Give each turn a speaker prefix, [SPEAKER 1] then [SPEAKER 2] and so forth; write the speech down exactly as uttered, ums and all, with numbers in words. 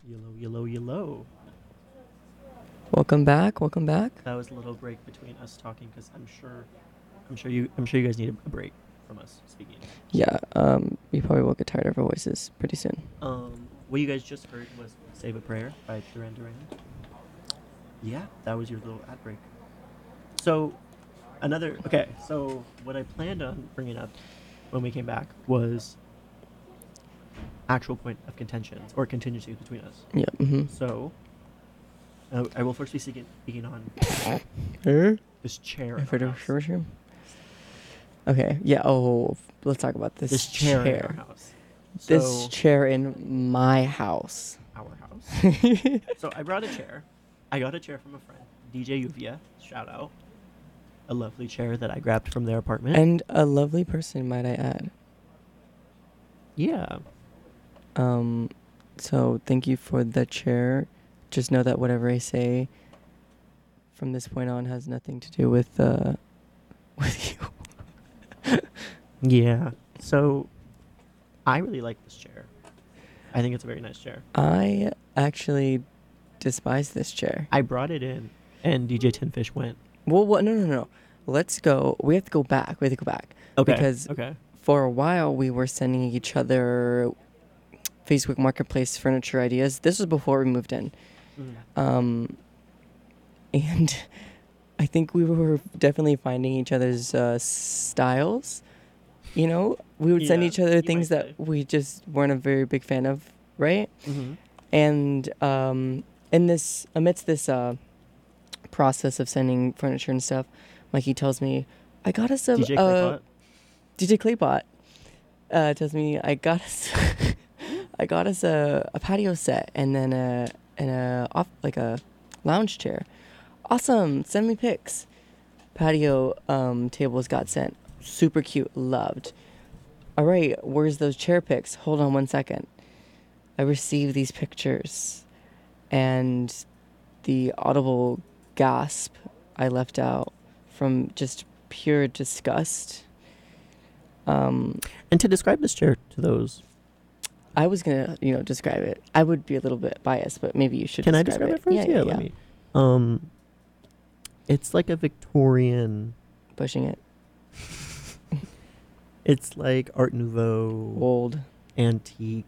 [SPEAKER 1] Yellow, yellow, yellow.
[SPEAKER 2] Welcome back. Welcome back.
[SPEAKER 1] That was a little break between us talking because I'm sure, I'm sure you, I'm sure you guys need a, a break from us speaking.
[SPEAKER 2] Yeah, um, we probably will get tired of our voices pretty soon.
[SPEAKER 1] Um, what you guys just heard was "Save a Prayer" by Duran Duran. Yeah, that was your little ad break. So, another okay. So what I planned on bringing up when we came back was actual point of contentions or contingencies between us.
[SPEAKER 2] Yeah. Mm-hmm.
[SPEAKER 1] So, uh, I will first be speaking, speaking on this chair. in
[SPEAKER 2] For
[SPEAKER 1] our
[SPEAKER 2] the
[SPEAKER 1] house.
[SPEAKER 2] reverse room. Okay. Yeah. Oh, let's talk about this,
[SPEAKER 1] This chair, in our house.
[SPEAKER 2] This
[SPEAKER 1] So,
[SPEAKER 2] chair in my house.
[SPEAKER 1] our house. So I brought a chair. I got a chair from a friend, D J Uvia. Shout out. A lovely chair that I grabbed from their apartment.
[SPEAKER 2] And a lovely person, might I add.
[SPEAKER 1] Yeah.
[SPEAKER 2] Um, so thank you for the chair. Just know that whatever I say from this point on has nothing to do with uh with you.
[SPEAKER 1] Yeah. So I really like this chair. I think it's a very nice chair.
[SPEAKER 2] I actually despise this chair.
[SPEAKER 1] I brought it in, and D J Tinfish went.
[SPEAKER 2] Well, what? No, no, no. Let's go. We have to go back. We have to go back.
[SPEAKER 1] Okay.
[SPEAKER 2] Because
[SPEAKER 1] okay.
[SPEAKER 2] for a while we were sending each other Facebook Marketplace furniture ideas. This was before we moved in.
[SPEAKER 1] Mm.
[SPEAKER 2] Um, and I think we were definitely finding each other's uh, styles. You know, we would send
[SPEAKER 1] Yeah,
[SPEAKER 2] each other
[SPEAKER 1] you
[SPEAKER 2] things
[SPEAKER 1] might
[SPEAKER 2] that
[SPEAKER 1] say.
[SPEAKER 2] we just weren't a very big fan of, right?
[SPEAKER 1] Mm-hmm.
[SPEAKER 2] And um, in this, amidst this uh, process of sending furniture and stuff, Mikey tells me, "I got us a
[SPEAKER 1] D J
[SPEAKER 2] uh,
[SPEAKER 1] Claypot.
[SPEAKER 2] D J Claybot uh, tells me I got us, I got us a, a patio set and then a and a off like a lounge chair. Awesome! Send me pics. Patio um, tables got sent. Super cute. Loved. All right, where's those chair pics? Hold on one second. I received these pictures, and the audible gasp I left out from just pure disgust. Um,
[SPEAKER 1] And to describe this chair to those,
[SPEAKER 2] I was gonna, you know, describe it. I would be a little bit biased, but maybe you should.
[SPEAKER 1] can I
[SPEAKER 2] describe
[SPEAKER 1] describe it, first?
[SPEAKER 2] Yeah, yeah,
[SPEAKER 1] let
[SPEAKER 2] yeah.
[SPEAKER 1] me. Um, it's like a Victorian.
[SPEAKER 2] Pushing it.
[SPEAKER 1] It's like Art Nouveau,
[SPEAKER 2] Old.
[SPEAKER 1] antique,